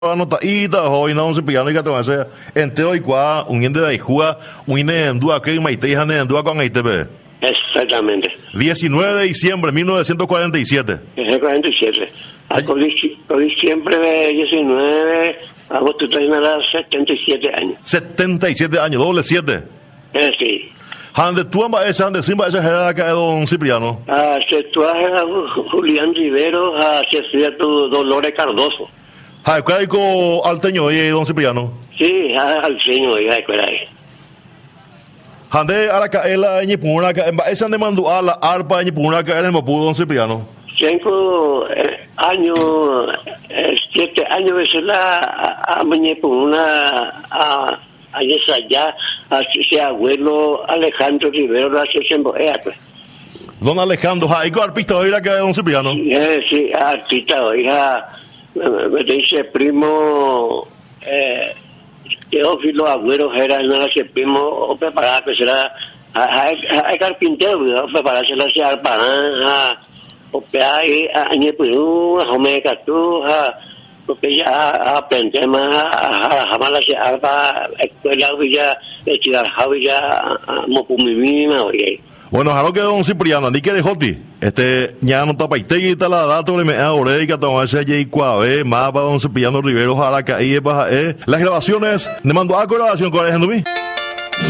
anotadita hoy no se pillan que te va a hacer entero y cuá uniendo de Ijua une en dúa que maite y en dúa con ITB. Exactamente. 19 de diciembre de 1947. 47. Diciembre de 19, agosto 77 años. 77 años, doble 7. Sí. Hande tú esa ande simba esa era que don Cipriano. Se tú Julián Rivero, se cierto Dolores Cardoso. Hay que alteño y don Cipriano. Sí, al señor, ya ahí. Hande a la caela en Puna, que esa ande mandó a la arpa en Puna que era en Mapu don Cipriano. 5 años, 7 años de la a Puna a allá a ese abuelo Alejandro Rivero hace tiempo don Alejandro, hay que arpista hoy la que don Cipriano. Sí, artista hoy me dice primo Teófilo Agüero era ese primo o preparado que será hay carpintero prepararse la arpa o ahí a Ñepurú a Jomecatú porque ya aprendí más a jamás la arpa escuela ya Chidarjao ya Mopumimina oye. Bueno, jalo que don Cipriano, ni que de Joti. Ya no tapa y te la data, me ahora y que tomar ese J Cuave, mapa don Cipriano Rivero, jala que ahí las grabaciones, le mando a grabación con el